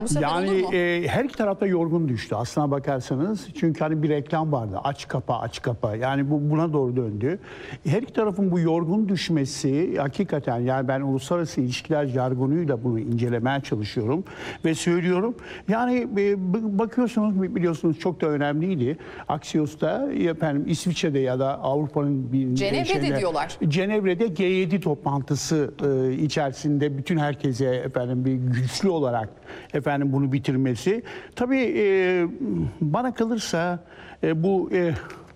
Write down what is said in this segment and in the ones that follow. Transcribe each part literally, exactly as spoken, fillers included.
Bu sefer Yani olur mu? e, her iki tarafta yorgun düştü aslına bakarsanız. Çünkü hani bir reklam vardı. Aç kapa aç kapa. Yani bu buna doğru döndü. Her iki tarafın bu yorgun düşmesi hakikaten, yani ben uluslararası ilişkiler jargonuyla bunu incelemeye çalışıyorum ve söylüyorum. Yani e, bakıyorsunuz, biliyorsunuz çok da önemliydi. Axios'ta efendim İsviçre'de ya da Avrupa'nın bir Cenevre'de şeyinde, diyorlar. Cenevre'de G yedi toplantısı e, içerisinde bütün herkese efendim bir güçlü olarak efendim bunu bitirmesi. Tabii e, bana kalırsa e, bu e,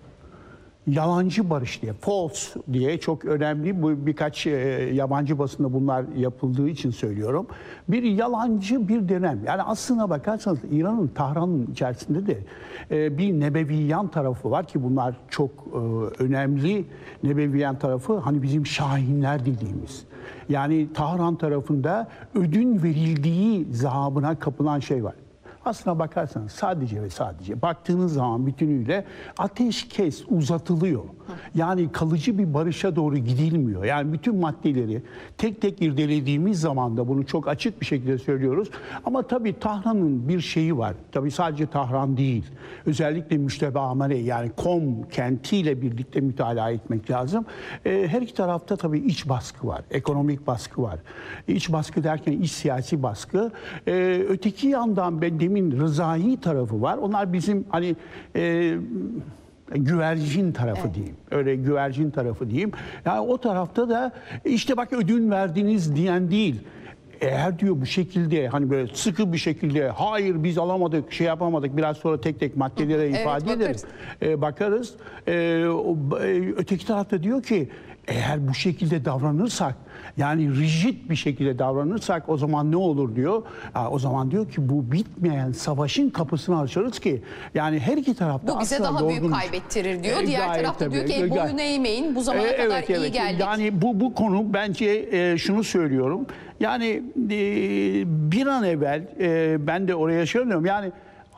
yalancı barış diye, false diye çok önemli. Bu birkaç e, yabancı basında bunlar yapıldığı için söylüyorum. Bir yalancı bir dönem. Yani aslına bakarsanız İran'ın, Tahran'ın içerisinde de e, bir Nebeviyan tarafı var ki bunlar çok e, önemli. Nebeviyan tarafı hani bizim şahinler dediğimiz. Yani Tahran tarafında ödün verildiği zahabına kapılan şey var. Aslına bakarsanız sadece ve sadece baktığınız zaman bütünüyle ateşkes uzatılıyor. Yani kalıcı bir barışa doğru gidilmiyor. Yani bütün maddeleri tek tek irdelediğimiz zaman da bunu çok açık bir şekilde söylüyoruz. Ama tabii Tahran'ın bir şeyi var. Tabii sadece Tahran değil. Özellikle Müştebamare, yani Kom kentiyle birlikte mütalaa etmek lazım. Ee, her iki tarafta tabii iç baskı var. Ekonomik baskı var. İç baskı derken iç siyasi baskı. Ee, öteki yandan ben demin rızai tarafı var. Onlar bizim hani e, güvercin tarafı evet. diyeyim. Öyle güvercin tarafı diyeyim. Yani o tarafta da işte bak ödün verdiniz diyen değil. Eğer diyor bu şekilde hani böyle sıkı bir şekilde hayır biz alamadık, şey yapamadık, biraz sonra tek tek maddelere evet, ifade bakarız. ederiz. Ee, bakarız. Ee, o, öteki tarafta diyor ki eğer bu şekilde davranırsak, yani rigid bir şekilde davranırsak o zaman ne olur diyor. Ha, o zaman diyor ki bu bitmeyen savaşın kapısını açarız ki yani her iki tarafta bu bize daha büyük kaybettirir diyor. E, Diğer tarafta tabii, diyor ki e, boyun eğmeyin, bu zamana e, kadar evet, iyi evet. geldik. Yani bu bu konu bence e, şunu söylüyorum. Yani e, bir an evvel e, ben de oraya söylüyorum. Yani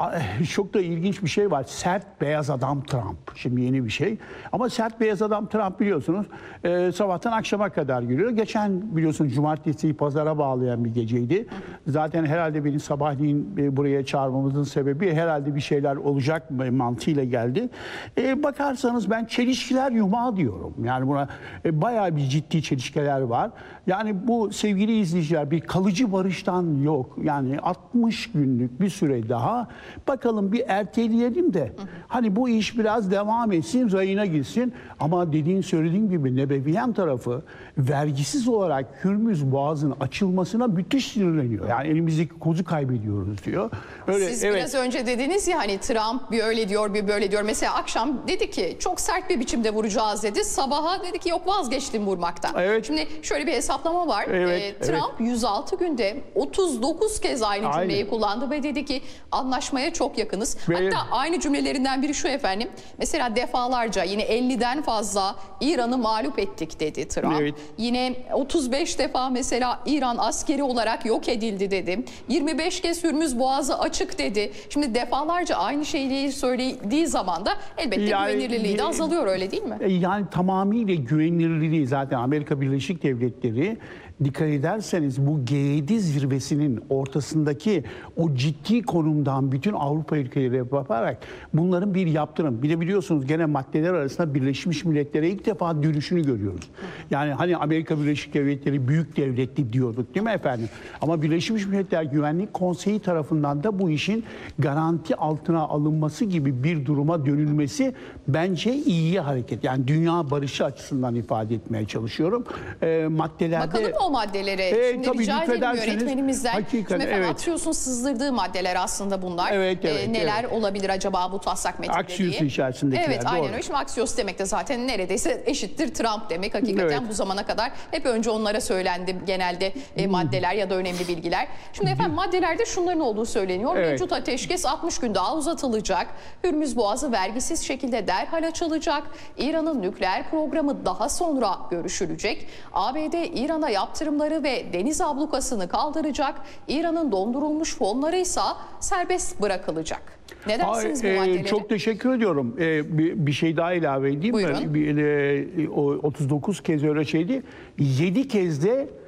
çok da ilginç bir şey var. Sert beyaz adam Trump. Şimdi yeni bir şey. Ama sert beyaz adam Trump biliyorsunuz e, sabahtan akşama kadar giriyor. Geçen biliyorsunuz cumartesiyi pazara bağlayan bir geceydi. Zaten herhalde beni sabahleyin e, buraya çağırmamızın sebebi herhalde bir şeyler olacak mantığıyla geldi. E, bakarsanız ben çelişkiler yumağı diyorum. Yani buna e, bayağı bir ciddi çelişkiler var. Yani bu sevgili izleyiciler bir kalıcı barıştan yok. Yani altmış günlük bir süre daha bakalım bir erteleyelim de hani bu iş biraz devam etsin, rayına gitsin. Ama dediğin söylediğin gibi Nebeviyan tarafı vergisiz olarak Hürmüz Boğazı'nın açılmasına müthiş sinirleniyor. Yani elimizdeki kozu kaybediyoruz diyor. Öyle, Siz evet. biraz önce dediniz ya hani Trump bir öyle diyor bir böyle diyor. Mesela akşam dedi ki çok sert bir biçimde vuracağız dedi. Sabaha dedi ki yok vazgeçtim vurmaktan. Evet. Şimdi şöyle bir hesaplama var. Evet, ee, Trump evet. yüz altı günde otuz dokuz kez aynı cümleyi Aynen. kullandı ve dedi ki anlaşmaya çok yakınız. Ve... Hatta aynı cümlelerinden biri şu efendim. Mesela defalarca yine elliden fazla İran'ı mağlup ettik dedi Trump. Evet. Yine otuz beş defa mesela İran askeri olarak yok edildi dedi. yirmi beş kez Hürmüz Boğazı açık dedi. Şimdi defalarca aynı şeyi söylediği zaman da elbette yani, güvenilirliği de azalıyor, öyle değil mi? Yani tamamıyla güvenilirliği zaten Amerika Birleşik Devletleri, dikkat ederseniz bu G yedi zirvesinin ortasındaki o ciddi konumdan bütün Avrupa ülkeleri yaparak bunların bir yaptırım. Bir de biliyorsunuz gene maddeler arasında Birleşmiş Milletler'e ilk defa dönüşünü görüyoruz. Yani hani Amerika Birleşik Devletleri büyük devletli diyorduk değil mi efendim? Ama Birleşmiş Milletler Güvenlik Konseyi tarafından da bu işin garanti altına alınması gibi bir duruma dönülmesi bence iyi hareket. Yani dünya barışı açısından ifade etmeye çalışıyorum. E, maddelerde... Bakalım o maddelere. E, Şimdi tabii, rica edelim ederseniz, yönetmenimizden. hakikaten, Şimdi efendim evet. Axios'un sızdırdığı maddeler aslında bunlar. Evet, evet, e, neler evet. olabilir acaba bu taslak metinde Axios diye. içerisindekiler. Evet aynen doğru. öyle. Şimdi Axios demek de zaten neredeyse eşittir Trump demek. Hakikaten evet. bu zamana kadar hep önce onlara söylendi genelde e, maddeler ya da önemli bilgiler. Şimdi efendim maddelerde şunların olduğu söyleniyor. Evet. Mevcut ateşkes altmış gün daha uzatılacak. Hürmüz Boğazı vergisiz şekilde derhal açılacak. İran'ın nükleer programı daha sonra görüşülecek. A B D İran'a yaptırımları ve deniz ablukasını kaldıracak. İran'ın dondurulmuş fonları ise serbest bırakılacak. Ne dersiniz Ay, bu maddeleri? E, çok teşekkür ediyorum. E, bir, bir şey daha ilave edeyim Buyurun. mi? Bir, e, o otuz dokuz kez öyle şeydi. yedi kez de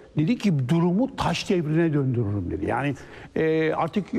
dedi ki durumu taş devrine döndürürüm dedi. Yani e, artık